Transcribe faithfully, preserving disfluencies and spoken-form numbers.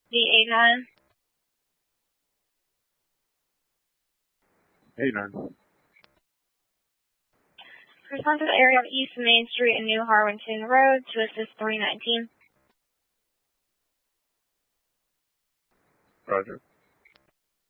The eight nine. eight nine. Respond to the area of East Main Street and New Harwinton Road to assist three nineteen. Roger.